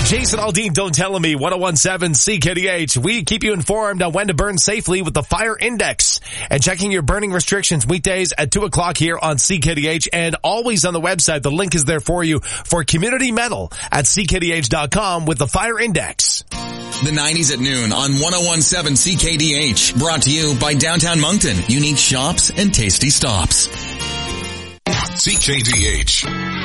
Jason Aldean, Don't Tell Me, 101.7 CKDH. We keep you informed on when to burn safely with the Fire Index and checking your burning restrictions weekdays at 2 o'clock here on CKDH and always on the website. The link is there for you for Community Metal at CKDH.com with the Fire Index. The 90s at noon on 101.7 CKDH. Brought to you by Downtown Moncton. Unique shops and tasty stops. CKDH.